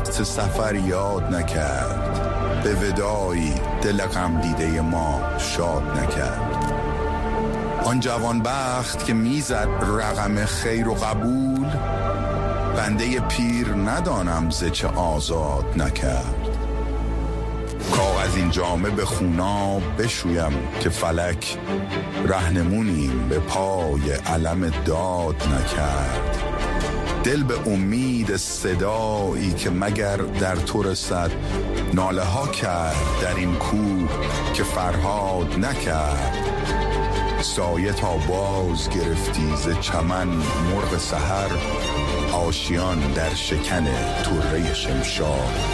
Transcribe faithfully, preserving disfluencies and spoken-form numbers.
وقت سفر یاد نکرد، به وداعی دل غم دیده ما شاد نکرد. آن جوان بخت که میزد رقم خیر و قبول، بنده پیر ندانم ز چه آزاد نکرد. کاغذ این جامه به خوناب بشویم که فلک رهنمونیم به پای علم داد نکرد. دل به امید صدایی که مگر در تو رسد، ناله ها کرد در این کوه که فرهاد نکرد. سایه تا باز گرفتی ز چمن مرغ سحر، آشیان در شکن طره شمشاد